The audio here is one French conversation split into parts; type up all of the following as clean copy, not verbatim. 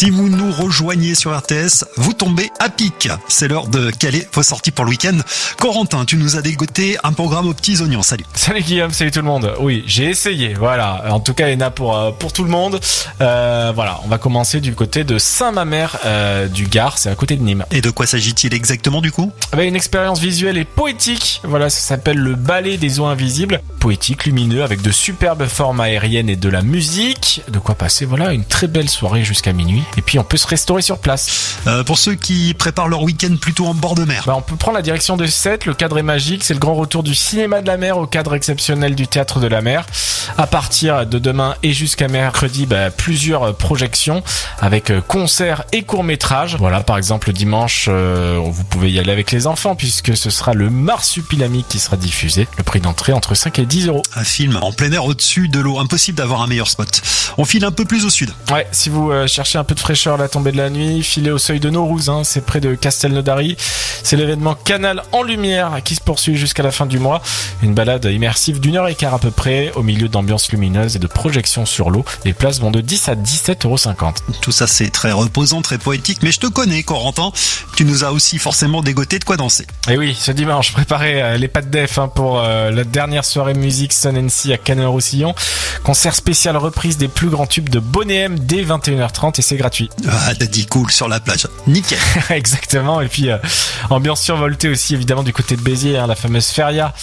Si vous nous rejoignez sur RTS, vous tombez à pic. C'est l'heure de caler vos sorties pour le week-end. Corentin, tu nous as dégoté un programme aux petits oignons. Salut. Salut Guillaume, salut tout le monde. Oui, j'ai essayé. Voilà. En tout cas, il y en a pour tout le monde. Voilà. On va commencer du côté de Saint-Mamère du Gard. C'est à côté de Nîmes. Et de quoi s'agit-il exactement du coup ? Une expérience visuelle et poétique. Voilà, ça s'appelle le ballet des eaux invisibles. Poétique, lumineux, avec de superbes formes aériennes et de la musique. De quoi passer, voilà, une très belle soirée jusqu'à minuit. Et puis on peut se restaurer sur place. Pour ceux qui préparent leur week-end plutôt en bord de mer. On peut prendre la direction de Sète, le cadre est magique, c'est le grand retour du cinéma de la mer au cadre exceptionnel du théâtre de la mer. À partir de demain et jusqu'à mercredi, plusieurs projections avec concerts et courts-métrages. Voilà, par exemple dimanche, vous pouvez y aller avec les enfants puisque ce sera le Marsupilami qui sera diffusé. Le prix d'entrée entre 5 et 10 euros. Un film en plein air au-dessus de l'eau, impossible d'avoir un meilleur spot. On file un peu plus au sud. Ouais, si vous cherchez un peu de fraîcheur à la tombée de la nuit, filez au seuil de Naurouz, c'est près de Castelnaudary. C'est l'événement Canal en lumière qui se poursuit jusqu'à la fin du mois. Une balade immersive d'1h15 à peu près, au milieu d'ambiances lumineuses et de projections sur l'eau. Les places vont de 10 à 17,50 €. Tout ça c'est très reposant, très poétique, mais je te connais Corentin, tu nous as aussi forcément dégoté de quoi danser. Et oui, ce dimanche, préparez les pattes d'Ef pour la dernière soirée musique Sun & Sea à Canet-Roussillon. Concert spécial reprise des plus grands tubes de Boney M dès 21h30 et c'est gratuit. Ah, t'as dit cool sur la plage. Nickel. Exactement. Et puis, ambiance survoltée aussi, évidemment, du côté de Béziers, la fameuse feria.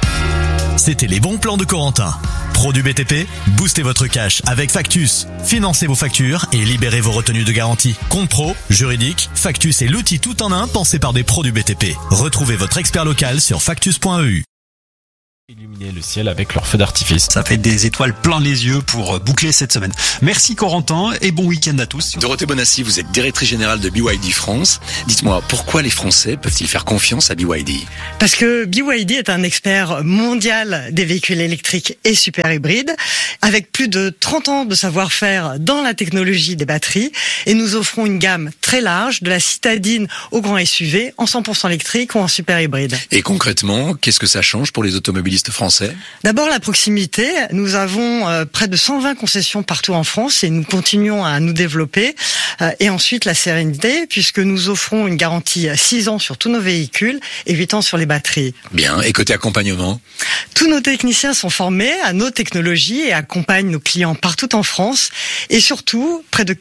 C'était les bons plans de Corentin. Pro du BTP, boostez votre cash avec Factus. Financez vos factures et libérez vos retenues de garantie. Compte pro, juridique, Factus est l'outil tout en un pensé par des pros du BTP. Retrouvez votre expert local sur factus.eu. Illuminer le ciel avec leur feu d'artifice. Ça fait des étoiles plein les yeux pour boucler cette semaine. Merci Corentin et bon week-end à tous. Dorothée Bonassi, vous êtes directrice générale de BYD France. Dites-moi, pourquoi les Français peuvent-ils faire confiance à BYD ? Parce que BYD est un expert mondial des véhicules électriques et super hybrides, avec plus de 30 ans de savoir-faire dans la technologie des batteries, et nous offrons une gamme très large, de la citadine au grand SUV, en 100% électrique ou en super hybride. Et concrètement, qu'est-ce que ça change pour les automobilistes français ? D'abord la proximité, nous avons près de 120 concessions partout en France et nous continuons à nous développer. Et ensuite la sérénité, puisque nous offrons une garantie 6 ans sur tous nos véhicules et 8 ans sur les batteries. Bien, et côté accompagnement ? Tous nos techniciens sont formés à nos technologies et accompagnent nos clients partout en France. Et surtout, près de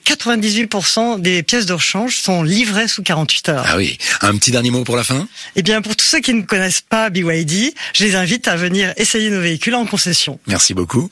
98% des pièces de rechange sont livrées sous 48 heures. Ah oui, un petit dernier mot pour la fin ? Eh bien, pour tous ceux qui ne connaissent pas BYD, je les invite à venir essayer nos véhicules en concession. Merci beaucoup.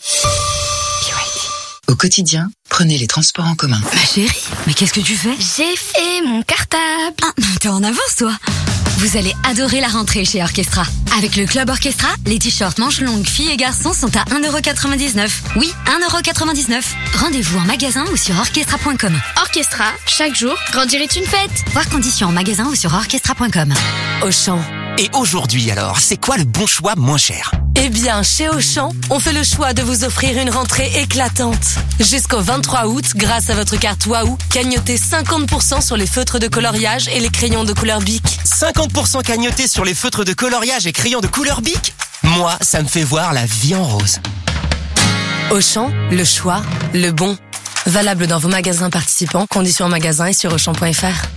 Au quotidien, prenez les transports en commun. Ma chérie, mais qu'est-ce que tu fais ? J'ai fait mon cartable. Ah, t'es en avance, toi. Vous allez adorer la rentrée chez Orchestra. Avec le Club Orchestra, les t-shirts manches longues filles et garçons sont à 1,99 €. Oui, 1,99 €. Rendez-vous en magasin ou sur orchestra.com. Orchestra, chaque jour, grandir est une fête. Voir conditions en magasin ou sur orchestra.com. Auchan. Et aujourd'hui alors, c'est quoi le bon choix moins cher ? Eh bien, chez Auchan, on fait le choix de vous offrir une rentrée éclatante. Jusqu'au 23 août, grâce à votre carte Waouh, cagnotez 50% sur les feutres de coloriage et les crayons de couleur Bic. 50% cagnoté sur les feutres de coloriage et crayons de couleur Bic ? Moi, ça me fait voir la vie en rose. Auchan, le choix, le bon. Valable dans vos magasins participants, conditions en magasin et sur Auchan.fr.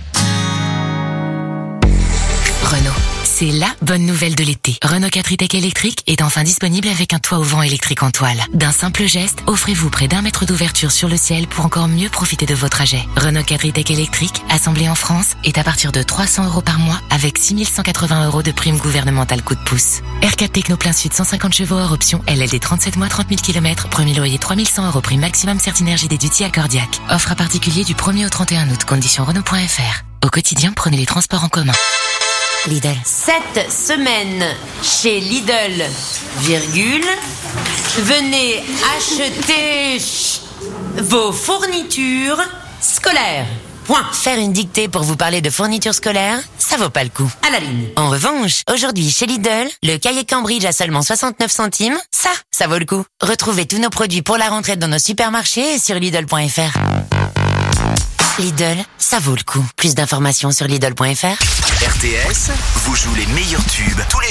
Renault. C'est la bonne nouvelle de l'été. Renault 4 e-Tech électrique est enfin disponible avec un toit au vent électrique en toile. D'un simple geste, offrez-vous près d'1 mètre d'ouverture sur le ciel pour encore mieux profiter de vos trajets. Renault 4 e-Tech électrique, assemblé en France, est à partir de 300 € par mois avec 6 180 € de prime gouvernementale coup de pouce. R4 Techno plein sud 150 chevaux hors option LLD 37 mois 30 000 km, premier loyer 3 100 € prime maximum Certinergie déductible accordiaque. Offre à particulier du 1er au 31 août, conditions Renault.fr. Au quotidien, prenez les transports en commun. Lidl. Cette semaine, chez Lidl, venez acheter vos fournitures scolaires. Point. Faire une dictée pour vous parler de fournitures scolaires, ça vaut pas le coup. À la ligne. En revanche, aujourd'hui chez Lidl, le cahier Cambridge à seulement 69 centimes, ça vaut le coup. Retrouvez tous nos produits pour la rentrée dans nos supermarchés et sur Lidl.fr. Lidl, ça vaut le coup. Plus d'informations sur Lidl.fr. RTS vous joue les meilleurs tubes tous les